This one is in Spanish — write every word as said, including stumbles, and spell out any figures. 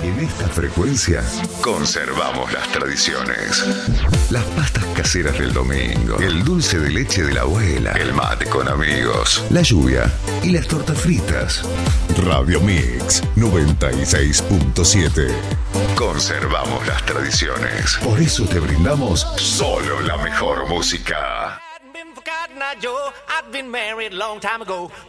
En esta frecuencia conservamos las tradiciones. Las pastas caseras del domingo, el dulce de leche de la abuela, el mate con amigos, la lluvia y las tortas fritas. Radio Mix noventa y seis punto siete. Conservamos las tradiciones. Por eso te brindamos solo la mejor música.